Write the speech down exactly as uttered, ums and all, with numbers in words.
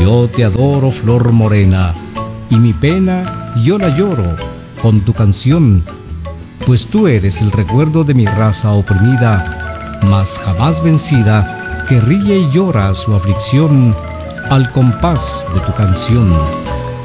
Yo te adoro, flor morena, y mi pena yo la lloro con tu canción, pues tú eres el recuerdo de mi raza oprimida, mas jamás vencida, que ríe y llora su aflicción al compás de tu canción.